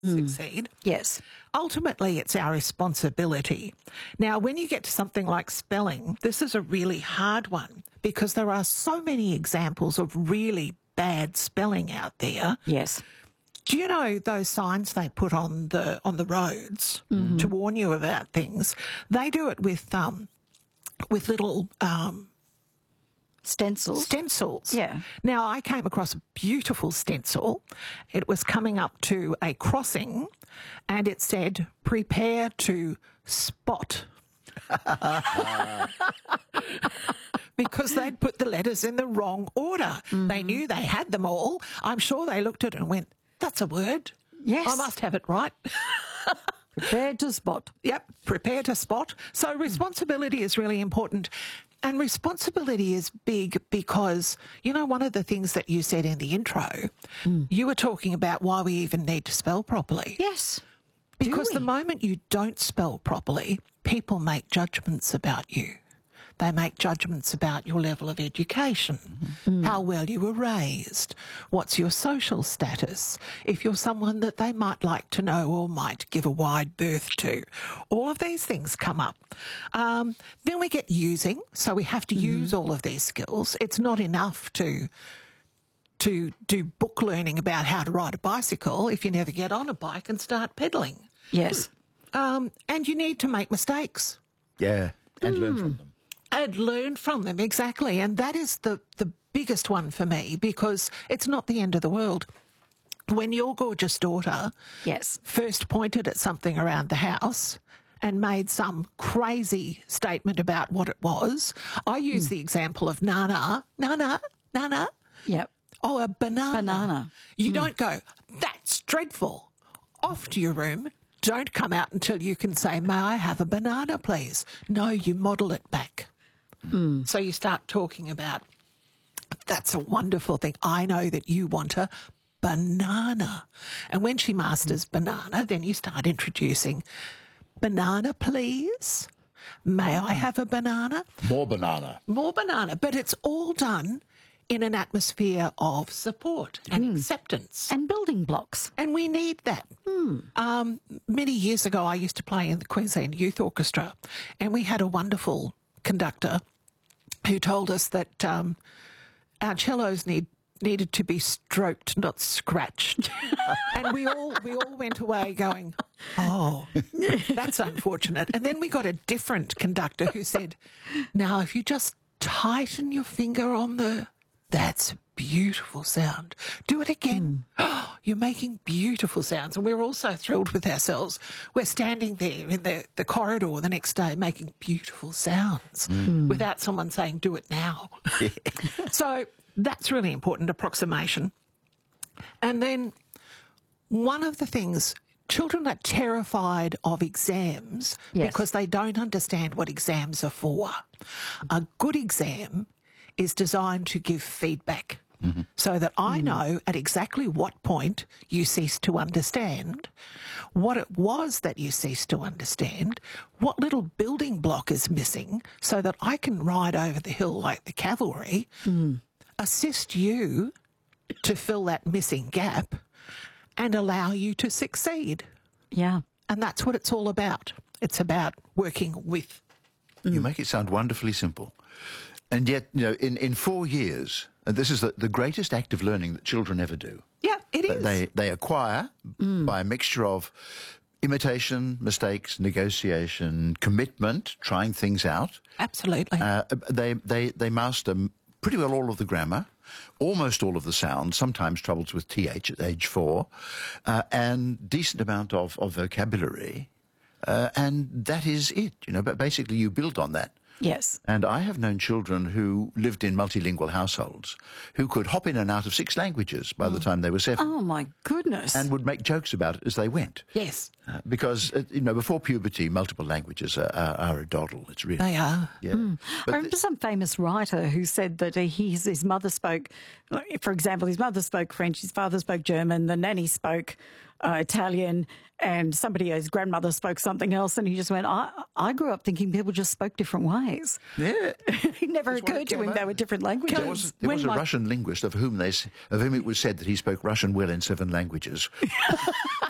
succeed. Yes. Ultimately, it's our responsibility. Now, when you get to something like spelling, this is a really hard one because there are so many examples of really bad spelling out there. Yes. Do you know those signs they put on the roads to warn you about things? They do it with little Stencils. Yeah. Now, I came across a beautiful stencil. It was coming up to a crossing and it said, "Prepare to spot." Because they'd put the letters in the wrong order. They knew they had them all. I'm sure they looked at it and went, "That's a word. Yes. I must have it right." Prepare to spot. Yep, prepare to spot. So responsibility is really important. And responsibility is big because, you know, one of the things that you said in the intro, you were talking about why we even need to spell properly. Yes. Because Do the we? moment you don't spell properly, people make judgments about you. They make judgments about your level of education, how well you were raised, what's your social status, if you're someone that they might like to know or might give a wide berth to. All of these things come up. Then we get using, so we have to use all of these skills. It's not enough to do book learning about how to ride a bicycle if you never get on a bike and start pedaling. Yes. And you need to make mistakes. Yeah, and learn from them. And learn from them, exactly. And that is the biggest one for me because it's not the end of the world. When your gorgeous daughter Yes. first pointed at something around the house and made some crazy statement about what it was, I use the example of Nana. Yep. Oh, a banana. Banana. You don't go, "That's dreadful." Off to your room. Don't come out until you can say, "May I have a banana, please?" No, you model it back. So you start talking about, "That's a wonderful thing. I know that you want a banana." And when she masters banana, then you start introducing, "Banana, please. May I have a banana?" More banana. More banana. But it's all done in an atmosphere of support and acceptance. And building blocks. And we need that. Many years ago, I used to play in the Queensland Youth Orchestra, and we had a wonderful conductor who told us that our cellos needed to be stroked, not scratched. And we all went away going, "Oh, that's unfortunate." And then we got a different conductor who said, "Now, if you just tighten your finger on that's a beautiful sound. Do it again. Oh, you're making beautiful sounds." And we're all so thrilled with ourselves. We're standing there in the corridor the next day making beautiful sounds without someone saying, "Do it now." So that's really important, approximation. And then one of the things, children are terrified of exams because they don't understand what exams are for. A good exam is designed to give feedback so that I know at exactly what point you ceased to understand, what it was that you ceased to understand, what little building block is missing so that I can ride over the hill like the cavalry, assist you to fill that missing gap and allow you to succeed. Yeah. And that's what it's all about. It's about working with. You make it sound wonderfully simple. And yet, you know, in 4 years, and this is the greatest act of learning that children ever do. Yeah, it is. They acquire by a mixture of imitation, mistakes, negotiation, commitment, trying things out. Absolutely. They master pretty well all of the grammar, almost all of the sounds, sometimes troubles with TH at age 4, and decent amount of vocabulary. And that is it, you know, but basically you build on that. Yes. And I have known children who lived in multilingual households who could hop in and out of 6 languages by the time they were 7. Oh, my goodness. And would make jokes about it as they went. Yes. Because, you know, before puberty, multiple languages are a doddle. It's really... They are. Yeah. I remember some famous writer who said that his mother spoke, for example, his mother spoke French, his father spoke German, the nanny spoke Italian, and his grandmother spoke something else, and he just went, I grew up thinking people just spoke different ways. Yeah. It never occurred to him they were different languages. There was a Russian linguist of whom it was said that he spoke Russian well in 7 languages.